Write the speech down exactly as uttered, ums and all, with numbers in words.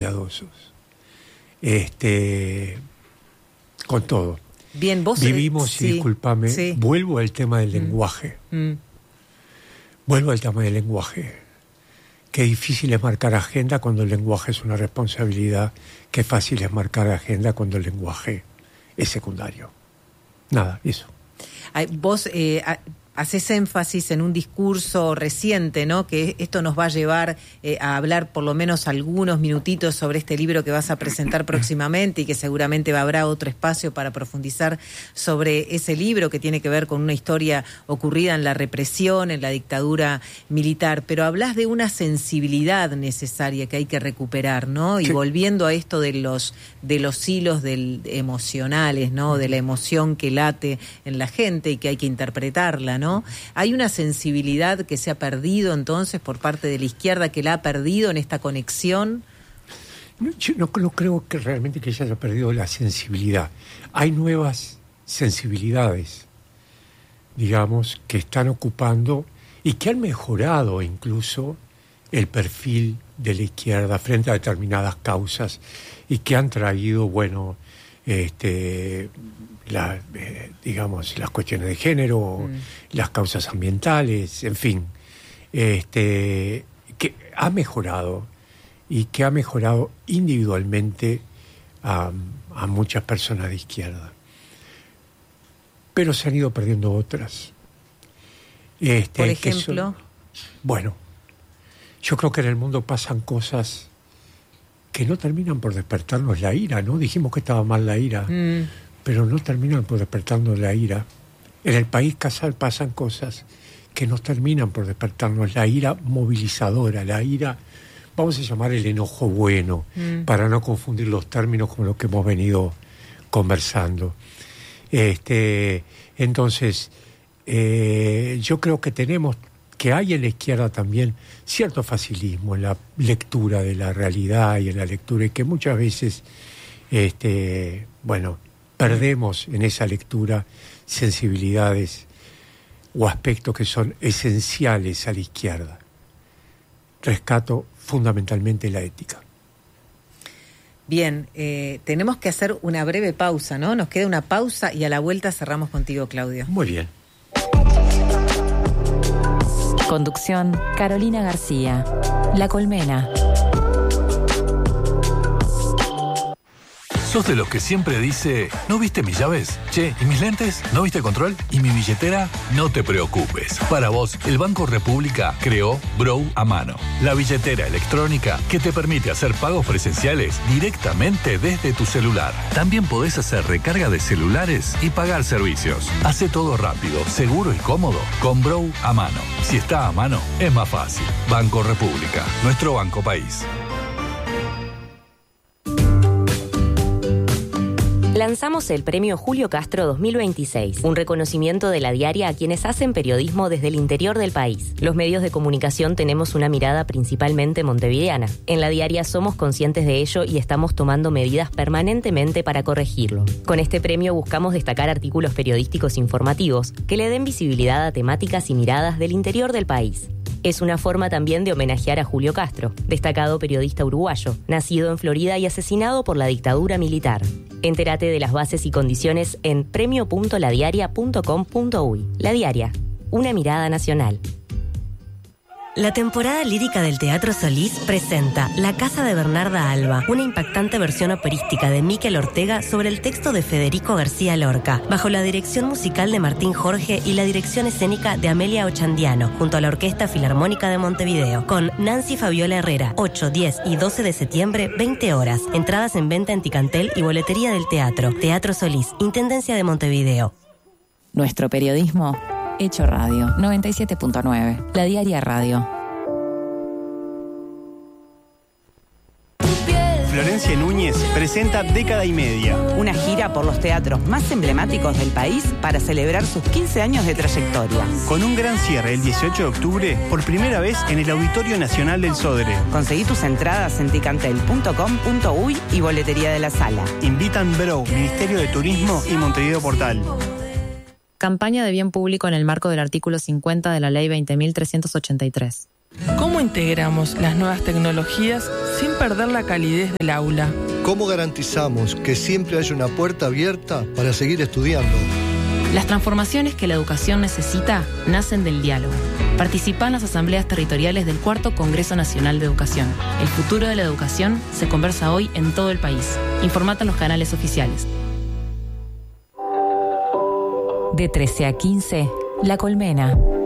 cuidadosos. Este, con todo. Bien, vos vivimos, sí, y discúlpame, sí. vuelvo al tema del mm. lenguaje. Mm. Vuelvo al tema del lenguaje. Qué difícil es marcar agenda cuando el lenguaje es una responsabilidad. Qué fácil es marcar agenda cuando el lenguaje es secundario. Nada, eso. Vos eh, haces énfasis en un discurso reciente, ¿no? Que esto nos va a llevar eh, a hablar por lo menos algunos minutitos sobre este libro que vas a presentar próximamente y que seguramente habrá otro espacio para profundizar sobre ese libro que tiene que ver con una historia ocurrida en la represión, en la dictadura militar. Pero hablas de una sensibilidad necesaria que hay que recuperar, ¿no? Y sí. volviendo a esto de los de los hilos del, emocionales, ¿no? De la emoción que late en la gente y que hay que interpretarla, ¿no? ¿Hay una sensibilidad que se ha perdido entonces por parte de la izquierda, que la ha perdido en esta conexión? No, yo no, no creo que realmente que ella haya perdido la sensibilidad. Hay nuevas sensibilidades, digamos, que están ocupando y que han mejorado incluso el perfil de la izquierda frente a determinadas causas y que han traído, bueno, este... La, eh, digamos, las cuestiones de género, mm. las causas ambientales, en fin, este, que ha mejorado y que ha mejorado individualmente a, a muchas personas de izquierda. Pero se han ido perdiendo otras. Este, Por ejemplo. Son, bueno, yo creo que en el mundo pasan cosas que no terminan por despertarnos la ira, ¿no? Dijimos que estaba mal la ira. Mm. Pero no terminan por despertarnos la ira. En el país casal pasan cosas que no terminan por despertarnos la ira movilizadora, la ira, vamos a llamar el enojo bueno, mm. para no confundir los términos con lo que hemos venido conversando. Este, entonces, eh, yo creo que tenemos, que hay en la izquierda también cierto facilismo en la lectura de la realidad y en la lectura, y que muchas veces, este, bueno, perdemos en esa lectura sensibilidades o aspectos que son esenciales a la izquierda. Rescato fundamentalmente la ética. Bien, eh, tenemos que hacer una breve pausa, ¿no? Nos queda una pausa y a la vuelta cerramos contigo, Claudio. Muy bien. Conducción, Carolina García. La Colmena. ¿Sos de los que siempre dice, ¿no viste mis llaves? Che, ¿y mis lentes? ¿No viste control? ¿Y mi billetera? No te preocupes. Para vos, el Banco República creó Brow a mano, la billetera electrónica que te permite hacer pagos presenciales directamente desde tu celular. También podés hacer recarga de celulares y pagar servicios. Hace todo rápido, seguro y cómodo con Brow a mano. Si está a mano, es más fácil. Banco República, nuestro banco país. Lanzamos el Premio Julio Castro dos mil veintiséis, un reconocimiento de La Diaria a quienes hacen periodismo desde el interior del país. Los medios de comunicación tenemos una mirada principalmente montevideana. En La Diaria somos conscientes de ello y estamos tomando medidas permanentemente para corregirlo. Con este premio buscamos destacar artículos periodísticos informativos que le den visibilidad a temáticas y miradas del interior del país. Es una forma también de homenajear a Julio Castro, destacado periodista uruguayo, nacido en Florida y asesinado por la dictadura militar. Entérate de las bases y condiciones en premio punto la diaria punto com punto uy. La Diaria, una mirada nacional. La temporada lírica del Teatro Solís presenta La Casa de Bernarda Alba, una impactante versión operística de Miquel Ortega sobre el texto de Federico García Lorca, bajo la dirección musical de Martín Jorge y la dirección escénica de Amelia Ochandiano, junto a la Orquesta Filarmónica de Montevideo, con Nancy Fabiola Herrera, ocho, diez y doce de septiembre, veinte horas. Entradas en venta en Ticantel y boletería del teatro. Teatro Solís, Intendencia de Montevideo. Nuestro periodismo hecho radio. noventa y siete punto nueve. La Diaria Radio. Florencia Núñez presenta Década y Media. Una gira por los teatros más emblemáticos del país para celebrar sus quince años de trayectoria. Con un gran cierre el dieciocho de octubre, por primera vez en el Auditorio Nacional del Sodre. Conseguí tus entradas en ticantel punto com punto uy y boletería de la sala. Invitan Brow, Ministerio de Turismo y Montevideo Portal. Campaña de bien público en el marco del artículo cincuenta de la Ley veinte mil trescientos ochenta y tres. ¿Cómo integramos las nuevas tecnologías sin perder la calidez del aula? ¿Cómo garantizamos que siempre haya una puerta abierta para seguir estudiando? Las transformaciones que la educación necesita nacen del diálogo. Participa en las asambleas territoriales del Cuarto Congreso Nacional de Educación. El futuro de la educación se conversa hoy en todo el país. Informate en los canales oficiales. De trece a quince, La Colmena.